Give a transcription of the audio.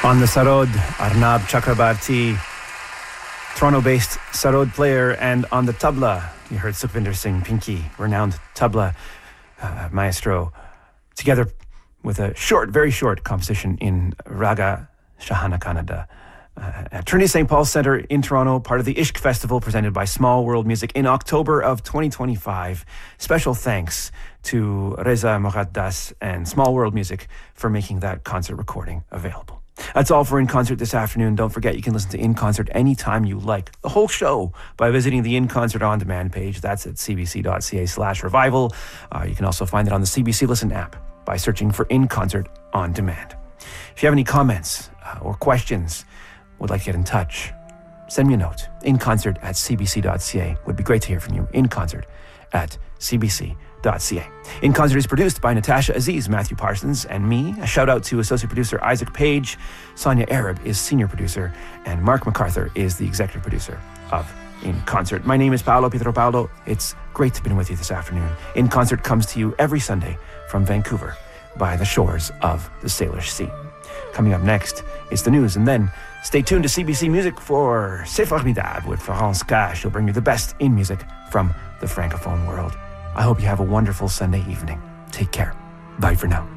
On the sarod, Arnab Chakrabarti, Toronto-based sarod player, and on the tabla, you heard Sukhvinder Singh Pinky, renowned tabla maestro, together with a very short composition in Raga Shahana Kannada. At Trinity St. Paul's Centre in Toronto, part of the Ishq Festival presented by Small World Music in October of 2025. Special thanks to Reza Moraddas and Small World Music for making that concert recording available. That's all for In Concert this afternoon. Don't forget you can listen to In Concert anytime you like. The whole show by visiting the In Concert On Demand page. That's at cbc.ca/revival. You can also find it on the CBC Listen app by searching for In Concert On Demand. If you have any comments or questions, would like to get in touch, send me a note. inconcert@cbc.ca. Would be great to hear from you. inconcert@cbc.ca. In Concert is produced by Natasha Aziz, Matthew Parsons, and me. A shout out to associate producer Isaac Page. Sonia Arab is senior producer, and Mark MacArthur is the executive producer of In Concert. My name is Paolo Pietropaulo. It's great to be with you this afternoon. In Concert comes to you every Sunday from Vancouver by the shores of the Salish Sea. Coming up next is the news, and then stay tuned to CBC Music for C'est Formidable with Florence Cash. She'll bring you the best in music from the Francophone world. I hope you have a wonderful Sunday evening. Take care. Bye for now.